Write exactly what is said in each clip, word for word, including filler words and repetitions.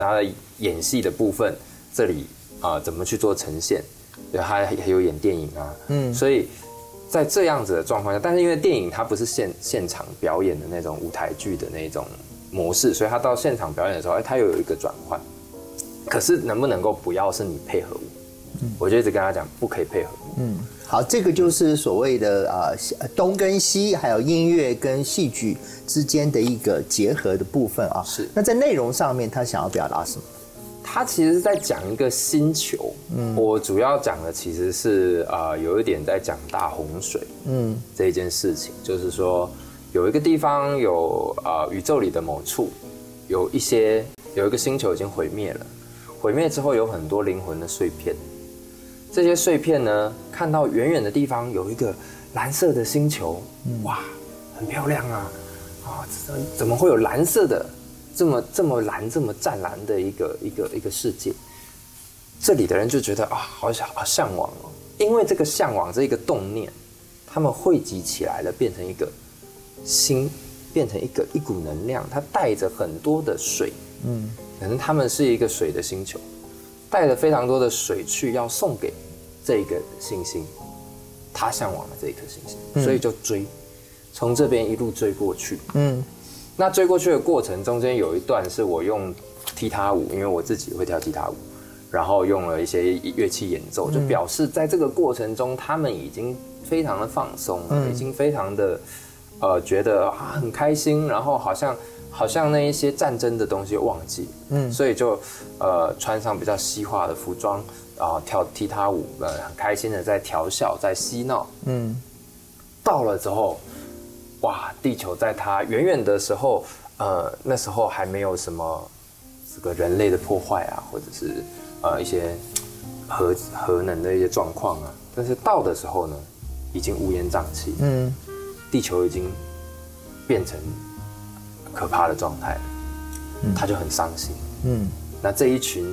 他的演戏的部分，这里啊、呃、怎么去做呈现？对，他还有演电影啊，嗯，所以在这样子的状况下，但是因为电影它不是现现场表演的那种舞台剧的那种模式，所以他到现场表演的时候，哎，他又有一个转换。可是能不能够不要是你配合我？嗯、我就一直跟他讲，不可以配合我。嗯， 好，这个就是所谓的啊、呃、东跟西，还有音乐跟戏剧之间的一个结合的部分啊。 是。 那在内容上面，他想要表达什么？ 他其实是在讲一个星球。嗯，我主要讲的其实是呃有一点在讲大洪水。嗯，这一件事情就是说，有一个地方有呃宇宙里的某处有一些有一个星球已经毁灭了。毁灭之后有很多灵魂的碎片，这些碎片呢，看到远远的地方有一个蓝色的星球，嗯、哇，很漂亮啊！啊、哦，怎么会有蓝色的这么这么蓝、这么湛蓝的一个一个一个世界？这里的人就觉得啊，好想好向往哦，因为这个向往这一个动念，他们汇集起来了，变成一个心，变成一个一股能量，它带着很多的水，嗯。可能他们是一个水的星球，带着非常多的水去要送给这一个星星，他向往的这一颗星星，嗯、所以就追，从这边一路追过去。嗯，那追过去的过程中间有一段是我用踢踏舞，因为我自己会跳踢踏舞，然后用了一些乐器演奏，就表示在这个过程中他们已经非常的放松了，嗯、已经非常的呃觉得啊很开心，然后好像。好像那一些战争的东西忘记，嗯，所以就呃穿上比较西化的服装，然后跳踢踏舞，呃很开心的在调笑，在嬉闹，嗯，到了之后，哇，地球在它远远的时候，呃那时候还没有什么这个人类的破坏啊，或者是呃一些核核能的一些状况啊，但是到的时候呢，已经乌烟瘴气，嗯，地球已经变成可怕的状态，嗯、他就很伤心。嗯，那这一群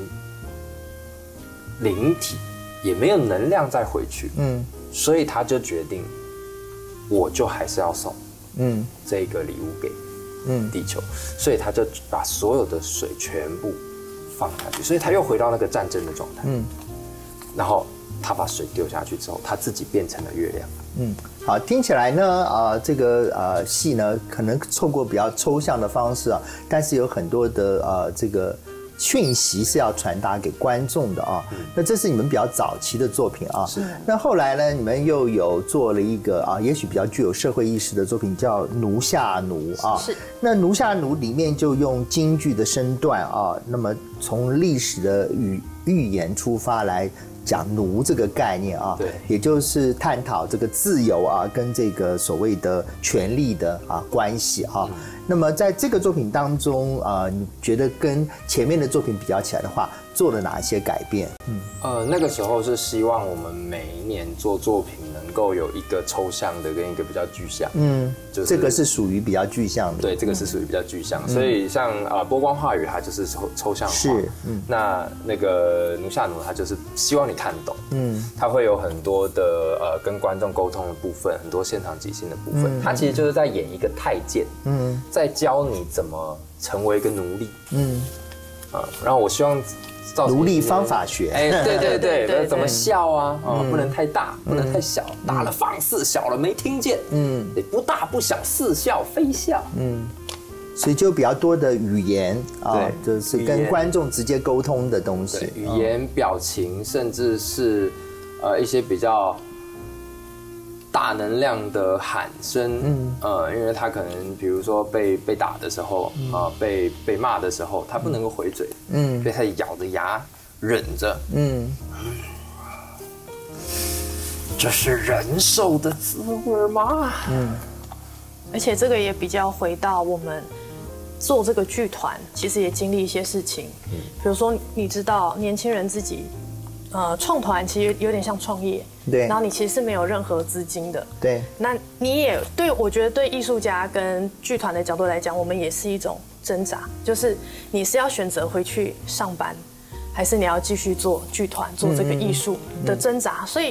灵体也没有能量再回去，嗯，所以他就决定，我就还是要送，嗯，这个礼物给，嗯，地球，所以他就把所有的水全部放下去，所以他又回到那个战争的状态，嗯，然后他把水丢下去之后，他自己变成了月亮，嗯。好，听起来呢，啊、呃，这个呃戏呢，可能透过比较抽象的方式啊，但是有很多的呃这个讯息是要传达给观众的啊。嗯、那这是你们比较早期的作品啊。是。那后来呢，你们又有做了一个啊，也许比较具有社会意识的作品，叫《奴下奴》啊。是。那《奴下奴》里面就用京剧的身段啊，那么从历史的语寓言出发来。讲奴这个概念啊，对，也就是探讨这个自由啊跟这个所谓的权力的啊关系啊。嗯、那么在这个作品当中啊、呃，你觉得跟前面的作品比较起来的话，做了哪一些改变？嗯，呃，那个时候是希望我们每一年做作品能够有一个抽象的跟一个比较具象。嗯，就是这个是属于比较具象的。对，这个是属于比较具象，嗯、所以像啊、呃、波光化雨它就是抽抽象化。是，嗯，那那个奴下奴它就是希望你看懂，嗯，它会有很多的呃跟观众沟通的部分，很多现场即兴的部分，嗯、它其实就是在演一个太监，嗯，在教你怎么成为一个奴隶，嗯，啊，然后我希望奴隶方法学，哎，对对对，对怎么笑啊，啊，不能太大，不能太小，大了放肆，小了没听见，嗯，得不大不小，似笑非笑，嗯。所以就比较多的语言啊，就是跟观众直接沟通的东西，语言、表情，甚至是呃一些比较大能量的喊声，嗯，呃，因为他可能比如说被被打的时候，啊、呃，被被骂的时候，他不能够回嘴，嗯，所以他咬着牙忍着，嗯，这是人受的滋味吗？嗯， 而且这个也比较回到我们。做这个剧团，其实也经历一些事情，嗯，比如说你知道年轻人自己，呃，创团其实有点像创业，对，然后你其实是没有任何资金的，对，那你也对我觉得对艺术家跟剧团的角度来讲，我们也是一种挣扎，就是你是要选择回去上班，还是你要继续做剧团做这个艺术的挣扎，嗯嗯、所以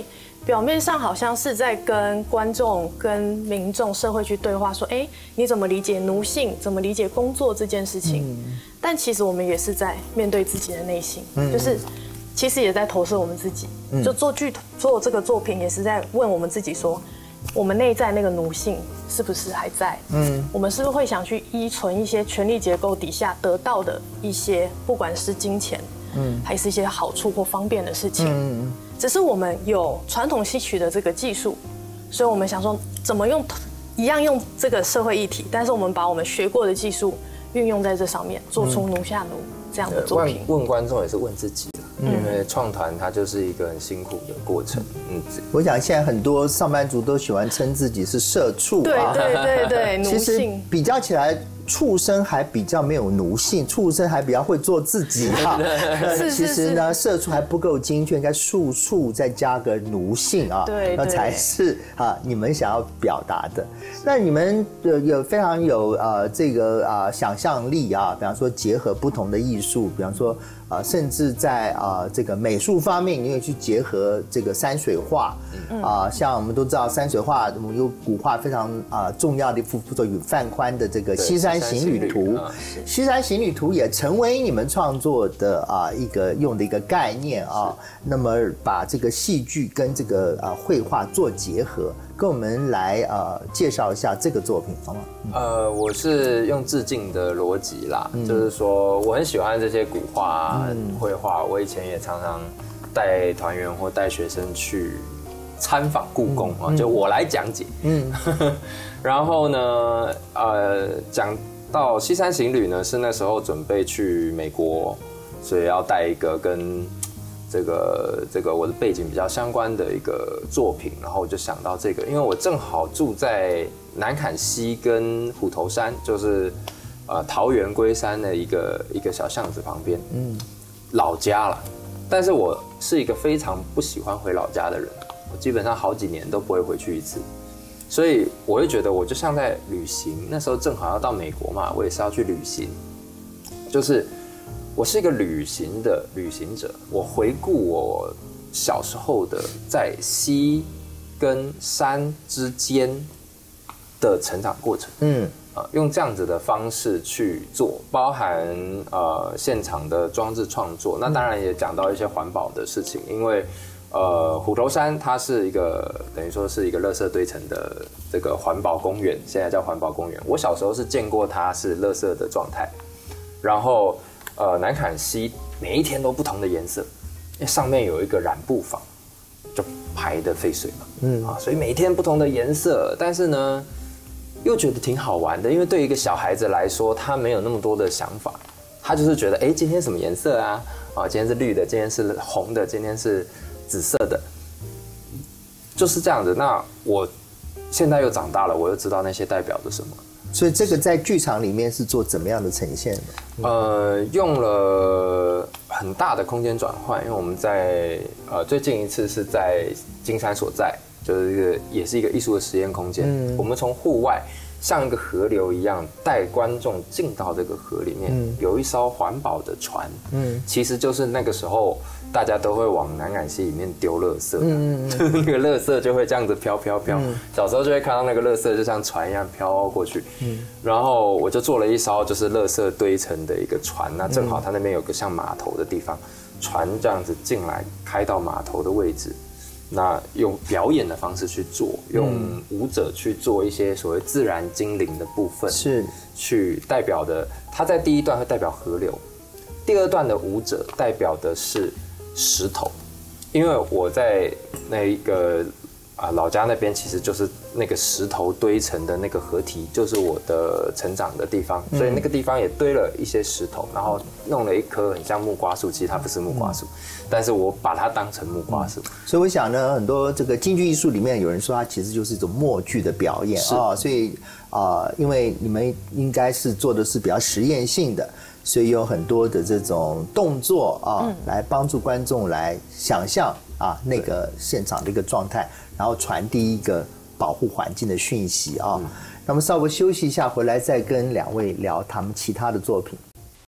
表面上好像是在跟观众、跟民众、社会去对话，说，哎，你怎么理解奴性？怎么理解工作这件事情？嗯、但其实我们也是在面对自己的内心，嗯、就是其实也在投射我们自己。嗯、就做剧做这个作品，也是在问我们自己说，我们内在那个奴性是不是还在？嗯，我们是不是会想去依存一些权力结构底下得到的一些，不管是金钱，嗯，还是一些好处或方便的事情？嗯。只是我们有传统戏曲的这个技术，所以我们想说怎么用一样用这个社会议题，但是我们把我们学过的技术运用在这上面，做出奴下奴这样的作品。 问, 问观众也是问自己的，嗯、因为创团它就是一个很辛苦的过程。嗯， 我想现在很多上班族都喜欢称自己是社畜啊，对对对对，奴性。 其实比较起来，畜生还比较没有奴性，畜生还比较会做自己哈。其实呢，社畜还不够精确，应该畜畜再加个奴性啊， 对， 那才是啊你们想要表达的。那你们有非常有呃这个啊、呃、想象力啊，比方说结合不同的艺术，比方说啊、呃、甚至在啊、呃、这个美术方面，你也去结合这个山水画啊、呃，像我们都知道山水画，我们有古画非常啊、呃、重要的一幅作品范宽的这个《西山行旅图》，《西山行旅图》也成为你们创作的啊一个用的一个概念啊。那么把这个戏剧跟这个啊绘画做结合，跟我们来呃介绍一下这个作品好吗？ 呃，我是用致敬的逻辑啦，嗯、就是说我很喜欢这些古画、绘画，我以前也常常带团员或带学生去参访故宫啊，嗯、就我来讲解。嗯，然后呢，呃，讲到《西山行旅》呢，是那时候准备去美国，所以要带一个跟这个这个我的背景比较相关的一个作品，然后我就想到这个，因为我正好住在南坎溪跟虎头山，就是呃桃园龟山的一个一个小巷子旁边，嗯，老家了。但是我是一个非常不喜欢回老家的人，我基本上好几年都不会回去一次，所以我会觉得我就像在旅行。那时候正好要到美国嘛，我也是要去旅行，就是我是一个旅行的旅行者。我回顾我小时候的在溪跟山之间的成长过程，嗯。用这样子的方式去做，包含呃现场的装置创作，那当然也讲到一些环保的事情，因为呃虎头山它是一个等于说是一个垃圾堆成的这个环保公园，现在叫环保公园。我小时候是见过它是垃圾的状态，然后呃南坎溪每一天都不同的颜色，因为上面有一个染布坊，就排的废水嘛，嗯啊，所以每一天不同的颜色，但是呢。又觉得挺好玩的，因为对一个小孩子来说，他没有那么多的想法，他就是觉得，哎，今天什么颜色啊？啊，今天是绿的，今天是红的，今天是紫色的，就是这样子。那我现在又长大了，我又知道那些代表着什么。 所以这个在剧场里面是做怎么样的呈现呢？ 呃，用了很大的空间转换，因为我们在呃最近一次是在金山所在。就是一个，也是一个艺术的实验空间。嗯，我们从户外像一个河流一样，带观众进到这个河里面。嗯，有一艘环保的船。嗯，其实就是那个时候大家都会往南坎溪里面丢垃圾。嗯，就是那个垃圾就会这样子飘飘飘。嗯，小时候就会看到那个垃圾就像船一样飘过去。嗯，然后我就做了一艘就是垃圾堆成的一个船，那正好它那边有个像码头的地方，船这样子进来开到码头的位置。那用表演的方式去做，用舞者去做一些所谓自然精灵的部分， 是去代表的。它在第一段会代表河流，第二段的舞者代表的是石头，因为我在那一个啊老家那边，其实就是那个石头堆成的那个河堤，就是我的成长的地方，所以那个地方也堆了一些石头，然后弄了一棵很像木瓜树，其实它不是木瓜树。但是我把它当成木瓜树， 所以我想呢，很多这个京剧艺术里面有人说它其实就是一种默剧的表演啊、哦，所以啊、呃，因为你们应该是做的是比较实验性的，所以有很多的这种动作啊，嗯、来帮助观众来想象啊那个现场的一个状态，然后传递一个保护环境的讯息啊。嗯、那么稍微休息一下，回来再跟两位聊他们其他的作品。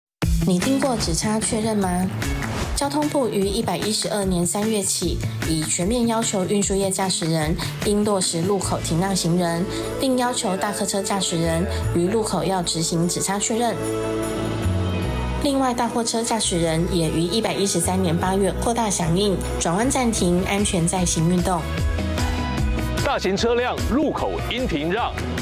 你听过只差确认吗？交通部于一百一十二年三月起，已全面要求运输业驾驶人应落实路口停让行人，并要求大客车驾驶人于路口要执行只差确认。另外，大货车驾驶人也于一百一十三年八月扩大响应转弯暂停安全再行运动。 大型车辆路口应停让，